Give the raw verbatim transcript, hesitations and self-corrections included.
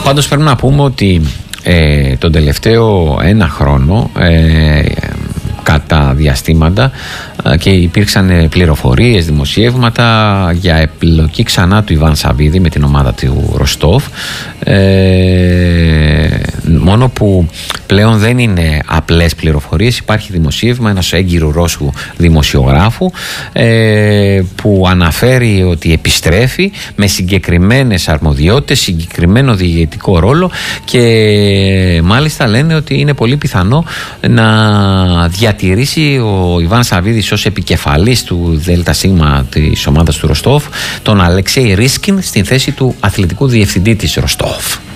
Πάντως πρέπει να πούμε ότι ε, τον τελευταίο ένα χρόνο ε, κατά διαστήματα και υπήρξαν πληροφορίες, δημοσιεύματα για επιλογή ξανά του Ιβάν Σαββίδη με την ομάδα του Ροστόφ, ε, μόνο που πλέον δεν είναι απλές πληροφορίες. Υπάρχει δημοσίευμα ενός έγκυρου Ρώσου δημοσιογράφου ε, που αναφέρει ότι επιστρέφει με συγκεκριμένες αρμοδιότητες, συγκεκριμένο διαιτητικό ρόλο, και μάλιστα λένε ότι είναι πολύ πιθανό να διατηρήσει ο Ιβάν Σαββίδης ως επικεφαλής του ΔΣ της ομάδας του Ροστόφ τον Αλεξέη Ρίσκιν στην θέση του αθλητικού διευθυντή της Ροστόφ.